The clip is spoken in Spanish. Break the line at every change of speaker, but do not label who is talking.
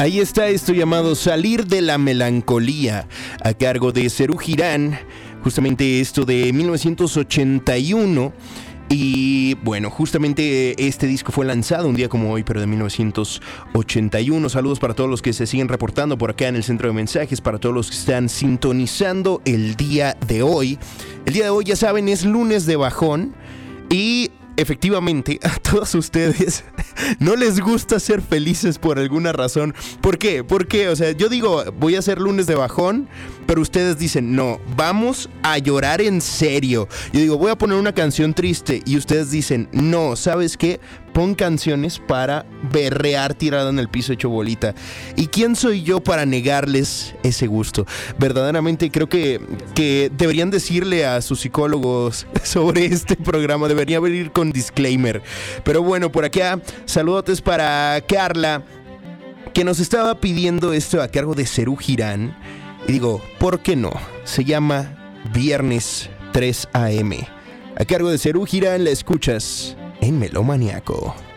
Ahí está esto llamado Salir de la Melancolía, a cargo de Serú Girán, justamente esto de 1981. Y bueno, justamente este disco fue lanzado un día como hoy, pero de 1981. Saludos para todos los que se siguen reportando por acá en el centro de mensajes, para todos los que están sintonizando el día de hoy. El día de hoy, ya saben, es lunes de bajón y efectivamente a todos ustedes no les gusta ser felices por alguna razón. ¿Por qué? Porque, o sea, yo digo, voy a hacer lunes de bajón, pero ustedes dicen, no, vamos a llorar en serio. Yo digo, voy a poner una canción triste y ustedes dicen, no, ¿sabes qué? Pon canciones para berrear tirada en el piso hecho bolita. ¿Y quién soy yo para negarles ese gusto? Verdaderamente creo que deberían decirle a sus psicólogos sobre este programa. Debería venir con disclaimer. Pero bueno, por acá, saludotes para Carla, que nos estaba pidiendo esto a cargo de Serú Girán. Y digo, ¿por qué no? Se llama Viernes 3 AM. A cargo de Serú Girán, la escuchas en Melómaniaco.